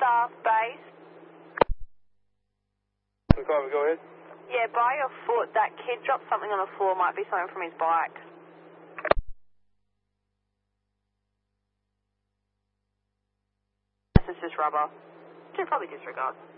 South Base. Go ahead. Yeah, by your foot, that kid dropped something on the floor. Might be something from his bike. This is just rubber. Should probably disregard.